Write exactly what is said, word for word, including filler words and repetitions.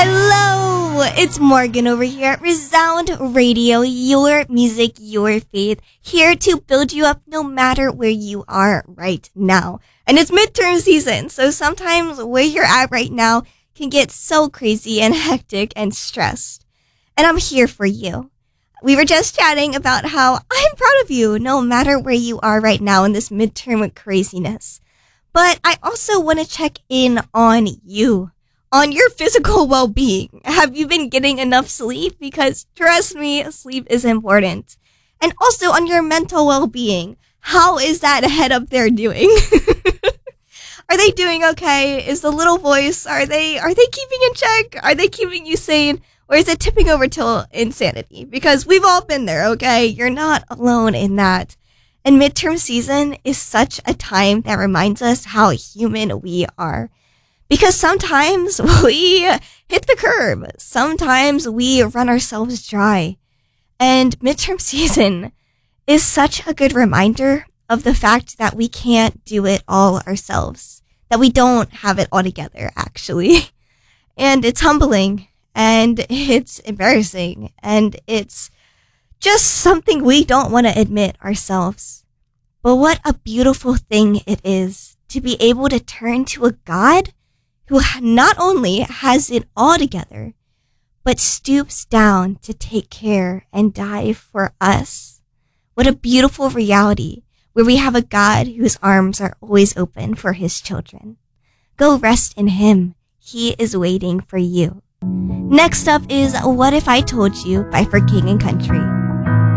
Hello! It's Morgan over here at Resound Radio, your music, your faith, here to build you up no matter where you are right now. And it's midterm season, so sometimes where you're at right now can get so crazy and hectic and stressed. And I'm here for you. We were just chatting about how I'm proud of you no matter where you are right now in this midterm craziness. But I also want to check in on you, on your physical well-being. Have you been getting enough sleep? Because trust me, sleep is important. And also on your mental well-being. How is that head up there doing? Are they doing okay? Is the little voice, are they are they keeping in check? Are they keeping you sane? Or is it tipping over to insanity? Because we've all been there, okay? You're not alone in that. And midterm season is such a time that reminds us how human we are. Because sometimes we hit the curb. Sometimes we run ourselves dry. And midterm season is such a good reminder of the fact that we can't do it all ourselves. That we don't have it all together, actually. And it's humbling. And it's embarrassing. And it's just something we don't want to admit ourselves. But what a beautiful thing it is to be able to turn to a God who not only has it all together, but stoops down to take care and die for us. What a beautiful reality where we have a God whose arms are always open for his children. Go rest in him. He is waiting for you. Next up is What If I Told You by For King and Country.